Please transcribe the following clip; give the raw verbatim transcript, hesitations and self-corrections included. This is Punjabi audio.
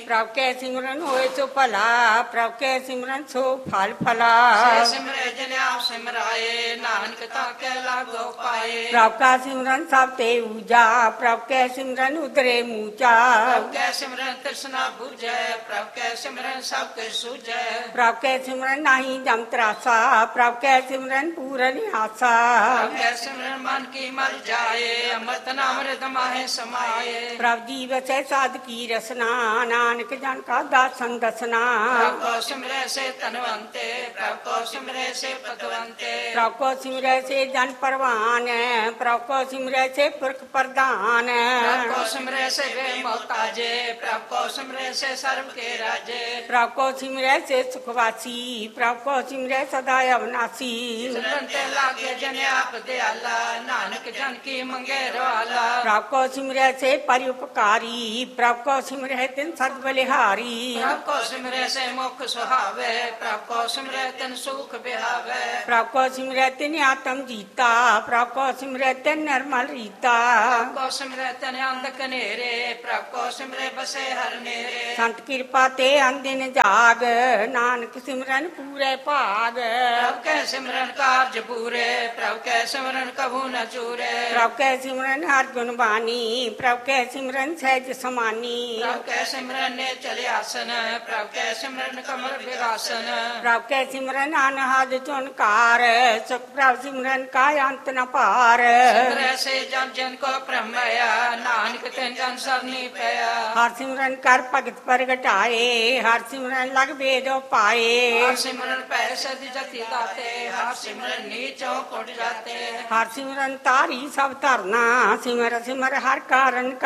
ਪ੍ਰਭ ਕੈ ਸਿਮਰਨ ਹੋਏ ਸੋ ਭਲਾ, ਪ੍ਰਭ ਕੈ ਸਿਮਰਨ ਸੋ ਫਲ ਫਲਾ। ਸਿਮਰੇ ਜਿਨ ਆਪ ਸਿਮਰਾਏ, ਨਾਨਕ ਤਾਂ ਕੈ ਲਾਗੋ ਪਾਏ। ਪ੍ਰਭ ਕਾ ਸਿਮਰਨ ਸਭ ਤੇ ਊਜਾ, ਪ੍ਰਭ ਕੈ ਸਿਮਰਨ ਉਤਰੇ ਮੂਚਾ। ਪ੍ਰਭ ਕੈ ਸਿਮਰਨ ਤ੍ਰਿਸ਼ਨਾ ਬੁਝੈ, ਪ੍ਰਭ ਕੈ ਸਿਮਰਨ ਸਭ ਕੁਛ ਸੂਝੈ। ਪ੍ਰਭ ਕੈ ਸਿਮਰਨ ਨਾਹੀ ਜਮ ਤਰਾਸਾ, ਪ੍ਰਭ ਕੈ ਸਿਮਰਨ ਪੂਰਨ ਆਸਾ। ਪ੍ਰਭ ਕੈ ਸਿਮਰਨ ਮਨ ਕੀ ਮਲ ਜਾਏ, ਅੰਮ੍ਰਿਤ ਨਾਮ ਰਿਦ ਮਾਹੇ ਸਮਾਏ। ਪ੍ਰਭ ਜੀ ਵਸੈ ਸਾਧ ਕੀ ਰਸਨਾ, ਨਾਨਕ ਜਨ ਕਾ ਦਾਸਨ ਦਸਨਾ। ਪ੍ਰਭ ਕੋ ਸਿਮਰੈ ਸੇ ਧਨਵੰਤੇ, ਪ੍ਰਭ ਕੋ ਸਿਮਰੈ ਸੇ ਭਗਵੰਤੇ। ਪ੍ਰਭ ਕੋ ਸਿਮਰੈ ਸੇ ਜਨ ਪਰਵਾਨ, ਪ੍ਰਭ ਕੋ ਸਿਮਰੈ ਸੇ ਪੁਰਖ ਪ੍ਰਧਾਨ। ਪ੍ਰਭ ਕੋ ਸਿਮਰੈ ਸੇ ਵੇ ਮੋਤਾਜੇ, ਪ੍ਰਭ ਕੋ ਸਿਮਰੈ ਸੇ ਸਰਬ ਕੇ ਰਾਜੇ। ਪ੍ਰਭ ਕੋ ਸਿਮਰੈ ਸੇ ਸੁਖਵਾਸੀ, ਪ੍ਰਭ ਕੋ ਸਿਮਰੈ ਸਦਾ ਅਵਨਾਸੀ। ਸਿਮਰਨ ਤੇ ਲਾਗੇ ਜਨ ਆਪ ਦਿਆਲਾ, ਨਾਨਕ ਜਨ ਕੀ ਮੰਗੇ ਰਵਾਲਾ। ਪ੍ਰਭ ਕੋ ਸਿਮਰੈ ਸੇ ਪਰਿਉਪਕਾਰੀ, ਪ੍ਰਭ ਕੋ ਸਿਮਰੈ ਤਿਨ ਸਦ ਬਲਿਹਾਰੀ। ਪ੍ਰਭ ਕੋ ਸਿਮਰੈ ਸੇ ਮੁਖ ਸੁਹਾਵੇ, ਪ੍ਰਭ ਕੋ ਸਿਮਰੈ ਤਿਨ ਸੁਖ ਬਿਹਾਵੇ। ਪ੍ਰਭ ਕੋ ਸਿਮਰੈ ਤਿਨ ਆਤਮ ਜੀਤਾ, ਪ੍ਰਭ ਕੋ ਸਿਮਰੈ ਤਿਨ ਨਿਰਮਲ ਰੀਤਾ। ਪ੍ਰਭ ਕੋ ਸਿਮਰੈ ਤਿਨ ਅੰਧ ਕਨੇਰੇ, ਪ੍ਰਭ ਕੋ ਸਿਮਰੈ ਬਸੇ ਹਰ ਨੇਰੇ। ਸੰਤ ਕਿਰਪਾ ਤੇ ਅੰਦਿਨ ਜਾਗ, ਨਾਨਕ ਸਿਮਰਨ ਪੂਰੇ ਭਾਗ। ਪ੍ਰਭ ਕੈ ਸਿਮਰਨ ਕਾਰਜ ਪੂਰੇ, ਪ੍ਰਭ ਕੈ ਸਿਮਰਨ ਕਭੂ ਨ ਚੂਰੇ। ਪ੍ਰਭ ਕੈ ਸਿਮਰਨ ਹਰ ਗੁਣ ਬਾਣੀ, ਪ੍ਰਭ ਕੈ ਸਿਮਰਨ ਸਹਿਜ ਸਮਾਨੀ। ਪ੍ਰਭ ਕੈ ਸਿਮਰਨ ਨੇ ਚਲੇ ਆਸਨ, ਪ੍ਰਭ ਕੈ ਸਿਮਰਨ ਕਮਲ ਵਿਗਾਸਨ। ਪ੍ਰਭ ਕੈ ਸਿਮਰਨ ਅਨਹਦ ਚੁਨਕਾਰ, ਸੁਖ ਪ੍ਰਭ ਸਿਮਰਨ ਕਾ ਅੰਤ ਨ ਪਾਰ। ਸਿਮਰੈ ਸੇ ਜਨ ਜਨ ਕੋ ਭ੍ਰਮਇਆ, ਨਾਨਕ ਤਿਨ ਜਨ ਸਰਨੀ ਪਿਆ। ਹਰ ਸਿਮਰਨ ਕਰ ਭਗਤ ਪ੍ਰਗਟਾਏ, ਹਰ ਸਿਮਰਨ ਲਗ ਵੇਦੋ ਪਾਏ। ਹਰ ਸਿਮਰਨ ਪੈ ਸਦ ਜਤੀ ਦਾਤੇ, ਹਰ ਸਿਮਰਨ ਨੀਚੋਂ ਕੁਟ ਜਾਤੇ। ਹਰ ਸਿਮਰਨ ਤਾਰੀ ਸਭ ਧਰਨਾ, ਸਿਮਰ ਸਿਮਰ ਹਰ ਕਾਰਨ